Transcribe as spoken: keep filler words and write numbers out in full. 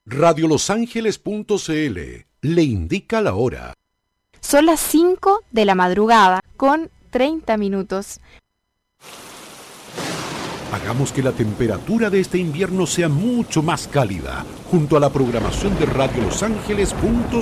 radio los ángeles punto c l le indica la hora. Son las cinco de la madrugada con treinta minutos. Hagamos que la temperatura de este invierno sea mucho más cálida, junto a la programación de radio los ángeles punto c l.